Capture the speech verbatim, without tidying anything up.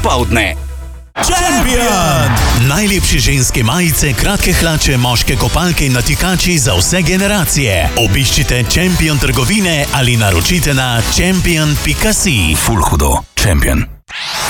popoldne. Champion! Najlepše ženske majice, kratke hlače, moške kopalke in natikači za vse generacije. Obiščite Champion trgovine ali naročite na champion pika si. Ful hudo. Champion.